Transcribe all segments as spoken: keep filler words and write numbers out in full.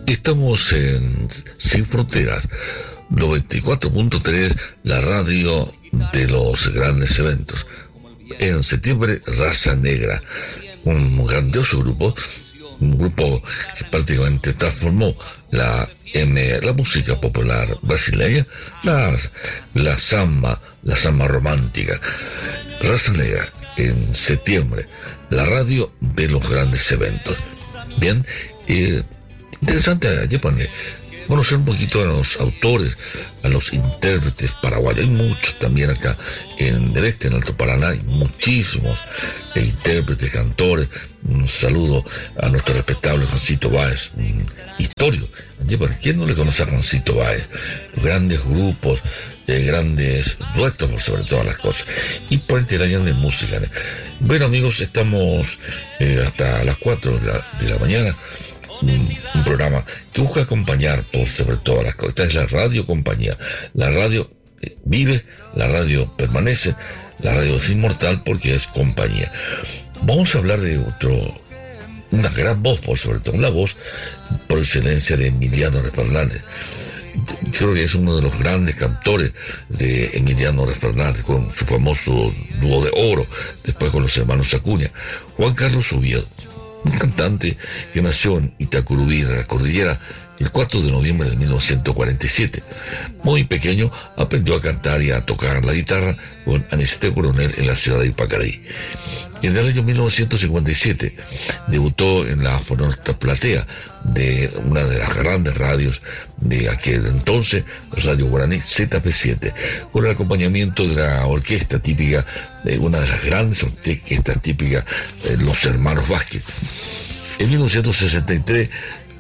Estamos en Sin Fronteras, noventa y cuatro punto tres, la radio de los grandes eventos. En septiembre, Raza Negra, un grandioso grupo, un grupo que prácticamente transformó la, en, eh, la música popular brasileña, la, la samba, la samba romántica. Raza Negra, en septiembre, la radio de los grandes eventos. Bien, eh, interesante allí poner, conocer un poquito a los autores, a los intérpretes paraguayos. Hay muchos también acá en el este, en Alto Paraná, hay muchísimos eh, intérpretes, cantores. Un saludo a nuestro respetable Juancito Báez, un historia. ¿Quién no le conoce a Juancito Báez? Grandes grupos, eh, grandes duetos sobre todas las cosas. Y por interés de música. Bueno, amigos, estamos eh, hasta las cuatro de la, de la mañana. Un, un programa que busca acompañar por sobre todas las cosas. Esta es la radio compañía. La radio eh, vive, la radio permanece, la radio es inmortal porque es compañía. Vamos a hablar de otro, una gran voz, por sobre todo, la voz por excelencia de Emiliano Fernández. Creo que es uno de los grandes cantores de Emiliano Fernández, con su famoso dúo de oro, después con los hermanos Acuña. Juan Carlos Oviedo, un cantante que nació en Itacurubí, de la Cordillera, el cuatro de noviembre de mil novecientos cuarenta y siete. Muy pequeño aprendió a cantar y a tocar la guitarra con Anicete Coronel en la ciudad de Ipacaraí. En el año mil novecientos cincuenta y siete debutó en la Fonota Platea de una de las grandes radios de aquel entonces, Radio Guaraní Z P siete, con el acompañamiento de la orquesta típica, de una de las grandes orquestas típicas, eh, los hermanos Vázquez. En mil novecientos sesenta y tres,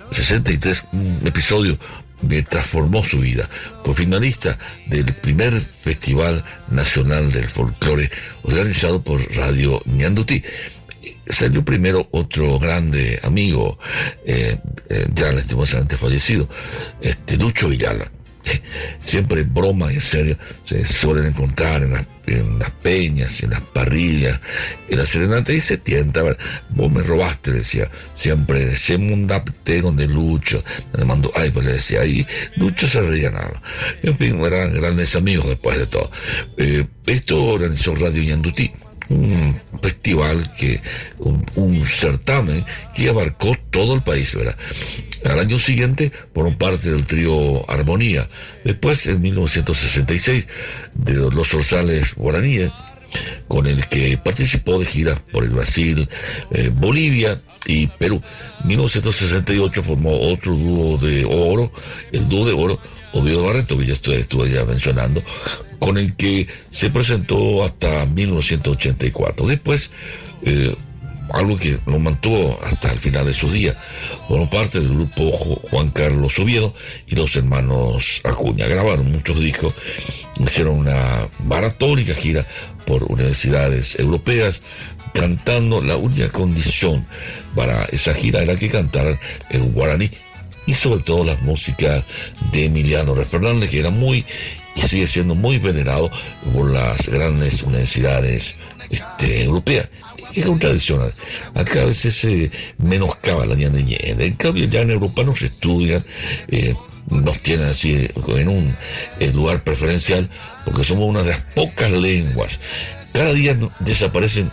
un episodio que transformó su vida. Fue finalista del primer Festival Nacional del Folclore organizado por Radio Ñandutí. Salió primero otro grande amigo, eh, eh, ya lastimosamente fallecido, este Lucho Villalba. Siempre en broma y en serio se suelen encontrar en las, en las peñas, en las parrillas, en la serenata, y se tienta, a ver, vos me robaste, decía, siempre, se mundapte con de Lucho, le mando, ay, pues le decía, y Lucho se reía nada. En fin, eran grandes amigos después de todo. Eh, esto organizó Radio Ñandutí, un festival que, un, un certamen que abarcó todo el país, ¿verdad? Al año siguiente formó parte del trío Armonía. Después, en mil novecientos sesenta y seis, de los Zorzales Guaraníes, con el que participó de giras por el Brasil, eh, Bolivia y Perú. En mil novecientos sesenta y ocho formó otro dúo de oro, el dúo de oro, Oviedo Barreto, que ya estuve, estuve ya mencionando, con el que se presentó hasta mil novecientos ochenta y cuatro. Después, eh, algo que lo mantuvo hasta el final de sus días, formó parte del grupo Juan Carlos Oviedo y los hermanos Acuña. Grabaron muchos discos, hicieron una maratónica gira por universidades europeas, cantando. La única condición para esa gira era que cantaran en guaraní, y sobre todo las músicas de Emiliano Fernández, que era muy y sigue siendo muy venerado por las grandes universidades este, europeas. Qué contradicción. Acá a veces se menoscaba la ñandñe. En cambio, ya en Europa nos estudian, eh, nos tienen así en un en lugar preferencial, porque somos una de las pocas lenguas. Cada día desaparecen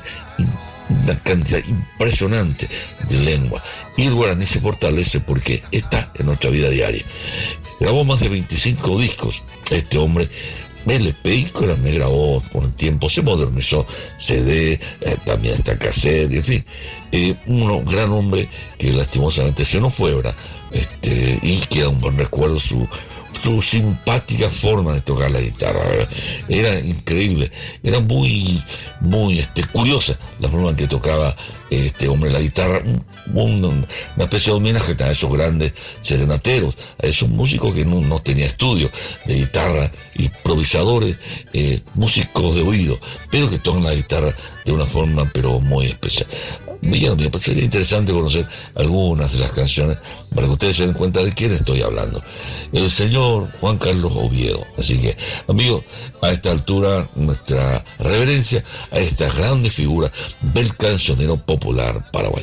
una cantidad impresionante de lenguas, y el guaraní se fortalece porque está en nuestra vida diaria. Grabó más de veinticinco discos este hombre. L P y me grabó con el tiempo, se modernizó, C D, eh, también está cassette, en fin, eh, un gran hombre que lastimosamente se nos fue, ¿verdad? Este, y queda un buen recuerdo su, su simpática forma de tocar la guitarra, ¿verdad? Era increíble, era muy, muy este, curiosa la forma en que tocaba este hombre la guitarra, un, un, una especie de homenaje a esos grandes serenateros, a esos músicos que no, no tenían estudio de guitarra, improvisadores, eh, músicos de oído, pero que tocan la guitarra de una forma pero muy especial. Bien, me parecería interesante conocer algunas de las canciones para que ustedes se den cuenta de quién estoy hablando. El señor Juan Carlos Oviedo. Así que, amigos, a esta altura, nuestra reverencia a esta grande figura del cancionero popular paraguayo.